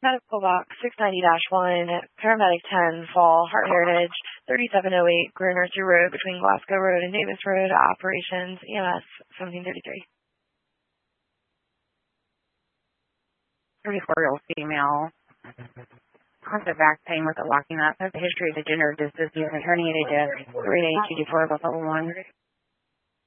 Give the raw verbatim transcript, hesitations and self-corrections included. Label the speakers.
Speaker 1: Medical box six ninety dash one, paramedic ten, fall, Heart Heritage, thirty-seven oh eight, Greer Nursery Road, between Glasgow Road and Davis Road, operations, E M S seventeen thirty-three.
Speaker 2: thirty-four-year-old female, constant back pain with a locking up, has a history of degenerative disc disease and herniated disc, three eight two four, level one.